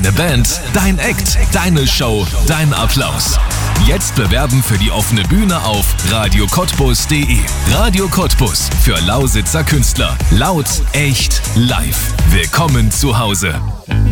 Deine Band, dein Act, deine Show, dein Applaus. Jetzt bewerben für die offene Bühne auf radiocottbus.de. Radio Cottbus für Lausitzer Künstler. Laut, echt, live. Willkommen zu Hause.